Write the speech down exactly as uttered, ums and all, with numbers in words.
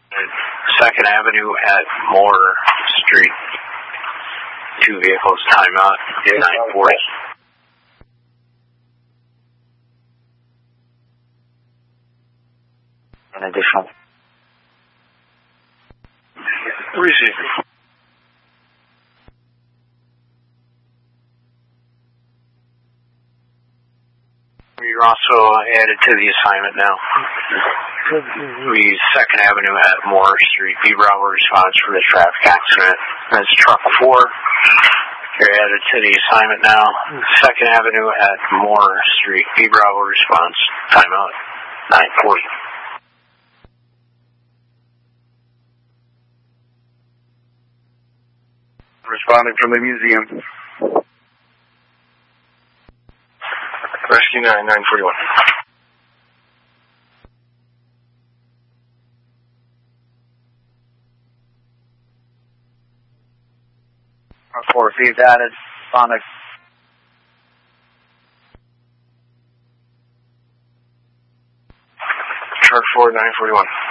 Second Avenue at Moore Street. Two vehicles, timeout, nine forty. An additional. Receiving. You're also added to the assignment now. We use Second Avenue at Moore Street. Be Bravo response for the traffic accident. That's truck four. You're added to the assignment now. Second Avenue at Moore Street. Be Bravo response. Timeout. nine forty. Responding from the museum. Rescue nine, nine forty-one. four received added. Sonic. Truck four, nine forty-one.